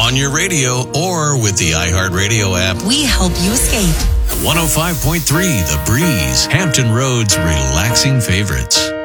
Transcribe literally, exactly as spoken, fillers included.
on your radio, or with the iHeartRadio app. We help you escape. one oh five point three The Breeze, Hampton Road's relaxing favorites.